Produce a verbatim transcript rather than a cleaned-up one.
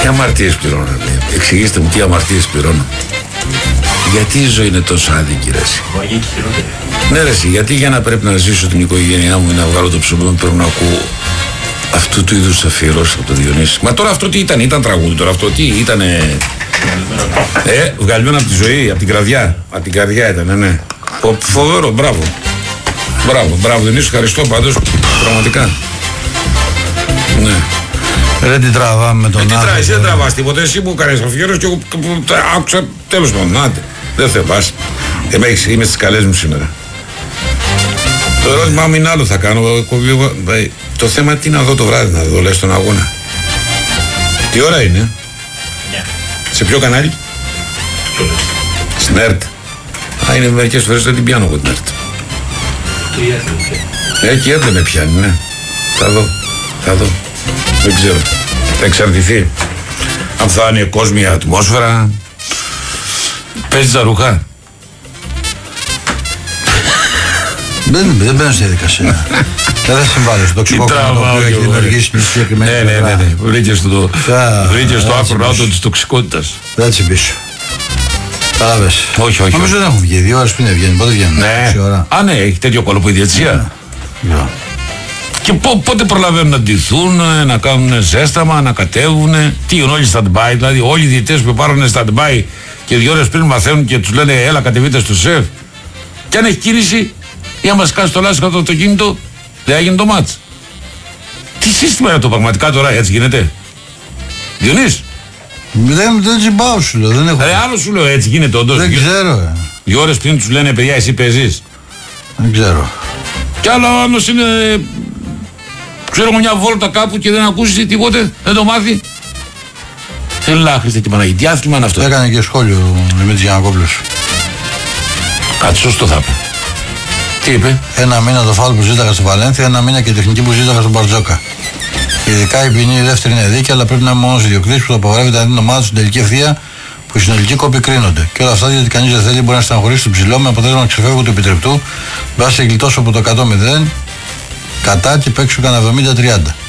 Τι αμαρτίες πληρώνω, εξηγήστε μου τι αμαρτίες πληρώνω. Γιατί η ζωή είναι τόσο άδικη, ρε εσύ? Ναι, ρε εσύ, γιατί για να πρέπει να ζήσω την οικογένειά μου ή να βγάλω το ψωμί μου πρέπει να ακούω αυτού του είδους αφιερώσεις από το Διονύση? Μα τώρα αυτό τι ήταν, ήταν τραγούδι τώρα αυτό, τι ήτανε? Ε, βγαλμένο από τη ζωή, από την καρδιά. Από την καρδιά ήταν, ναι. Φοβερό, μπράβο. Μπράβο, μπράβο, Διονύση, ευχαριστώ πάντως, πραγματικά. Ναι. Δεν την τραβάμε με τον άνθρωπο. Δεν την δεν τραβάς τίποτα. Εσύ μου κάνεις αφιέρωση και εγώ άκουσα. Τέλος πάντων, άντε. Δεν θα πας. Εμείς είμαι στις καλές μου σήμερα. Το ερώτημά μου είναι άλλο θα κάνω. Το θέμα τι να δω το βράδυ, να δω, λες, τον αγώνα. Τι ώρα είναι? Σε ποιο κανάλι? Στην ΕΡΤ. Α, είναι μερικές φορές δεν την πιάνω εγώ την ΕΡΤ. Ε, και η ΕΡΤ δεν με πιάνει, ναι. Θα δω. Θα δω. Δεν ξέρω. Θα εξαρτηθεί. Αν θα είναι κόσμια ατμόσφαιρα. Παίζει τα ρούχα. Δεν, δεν μπαίνω στη διαδικασία. Δεν θα συμβάλλω στο τοξικόκκινο το οποίο έχει δημιουργήσει μια συγκεκριμένη. Ναι, ναι, ναι. Βρήκες το, βρήκες το άκρο άτομο της τοξικότητας. Δεν τσιμπήσω. Κατάλαβες. Όχι, όχι. Νομίζω δεν έχουν βγει. Δύο ώρες πριν βγαίνει. Πότε βγαίνουν? Ναι. Α, ναι, έχει τέτοιο κόλπο η διαιτησία. Ναι. Και πότε προλαβαίνουν να ντυθούν, να κάνουν ζέσταμα, να κατέβουν. Τι είναι όλοι stand-by, δηλαδή όλοι οι διαιτητές που πάρουν stand-by και δύο ώρες πριν μαθαίνουν και τους λένε έλα κατεβείτε στο σεφ. Και αν έχει κίνηση, ή αν μας κάνει το λάστιχο το αυτοκίνητο, δεν έγινε το μάτς. Τι σύστημα είναι το πραγματικά τώρα, έτσι γίνεται? Διονύς. Δεν, δεν τσιμπάω σου λέω, δεν έχω. Ε, άλλο σου λέω, έτσι γίνεται όντως. Δεν ξέρω. Ε. Δύο ώρες πριν τους λένε παιδιά εσύ παίζεις. Δεν ξέρω. Κι άλλο άλλος είναι, ξέρω μια βόλτα κάπου και δεν ακούσει τίποτε, δεν το μάθει. Έλα Χριστέ και Παναγία, τι άθλημα είναι αυτό? Έκανε και σχόλιο ο Δημήτρης Γιαννακόπουλος. Κάτι σωστό θα είπε. Τι είπε? Ένα μήνα το φάουλ που ζήταγα στο Βαλένθια, ένα μήνα και η τεχνική που ζήταγα στον Μπαρτζόκα. Ειδικά η ποινή η δεύτερη είναι δίκαια, αλλά πρέπει να είναι μόνο οι διοκτήτες που θα απαγορεύεται να δίνουν ομάδα στην τελική ευθεία που οι συνολικοί κόποι κρίνονται. Και όλα αυτά γιατί κανείς δεν θέλει μπορεί να στεναχωρήσει τον ψηλό με αποτέλεσμα να ξεφεύγουν του επιτρεπτού, μπας σε γλιτώσω από το εκατό μηδέν κατά και παίξω κανένα εβδομήντα τριάντα.